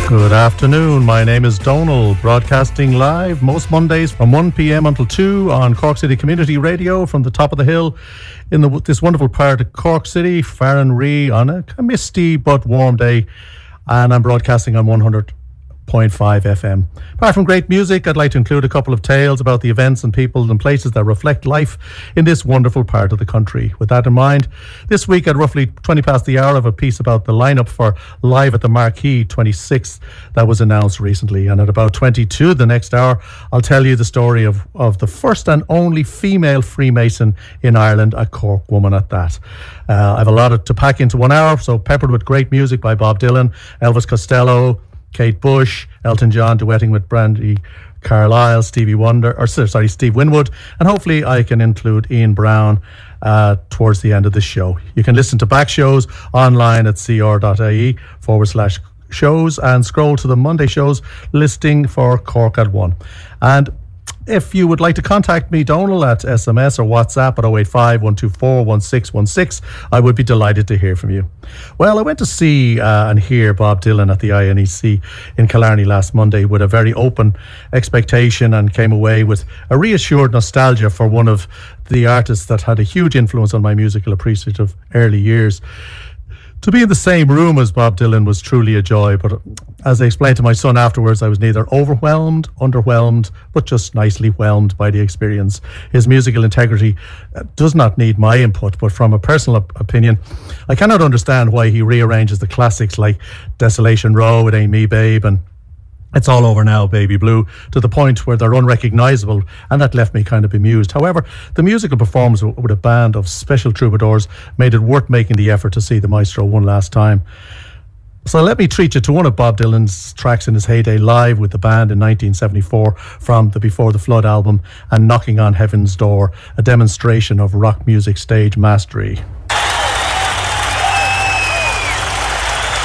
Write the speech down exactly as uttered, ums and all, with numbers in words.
Good afternoon, my name is Donal, broadcasting live most Mondays from one p.m. until two on Cork City Community Radio from the top of the hill in the, this wonderful part of Cork City, Farranree, on a misty but warm day, and I'm broadcasting on one hundred point five F M. Apart from great music, I'd like to include a couple of tales about the events and people and places that reflect life in this wonderful part of the country. With that in mind, this week at roughly twenty past the hour, I have a piece about the lineup for Live at the Marquee twenty-sixth that was announced recently, and at about twenty-two the next hour, I'll tell you the story of, of the first and only female Freemason in Ireland, a Cork woman at that. Uh, I have a lot to pack into one hour, so peppered with great music by Bob Dylan, Elvis Costello, Kate Bush, Elton John duetting with Brandy Carlisle, Stevie Wonder, or sorry, Steve Winwood, and hopefully I can include Ian Brown uh, towards the end of the show. You can listen to back shows online at cr.ie forward slash shows and scroll to the Monday shows listing for Cork at one. And if you would like to contact me, Donal, at S M S or WhatsApp at oh eight five, one two four, one six one six, I would be delighted to hear from you. Well, I went to see uh, and hear Bob Dylan at the I N E C in Killarney last Monday with a very open expectation and came away with a reassured nostalgia for one of the artists that had a huge influence on my musical appreciative early years. To be in the same room as Bob Dylan was truly a joy, but as I explained to my son afterwards, I was neither overwhelmed, underwhelmed, but just nicely whelmed by the experience. His musical integrity does not need my input, but from a personal op- opinion, I cannot understand why he rearranges the classics like Desolation Row, It Ain't Me Babe, and It's All Over Now, Baby Blue, to the point where they're unrecognisable, and that left me kind of bemused. However, the musical performance with a band of special troubadours made it worth making the effort to see the maestro one last time. So let me treat you to one of Bob Dylan's tracks in his heyday live with the band in nineteen seventy-four from the Before the Flood album and Knocking on Heaven's Door, a demonstration of rock music stage mastery.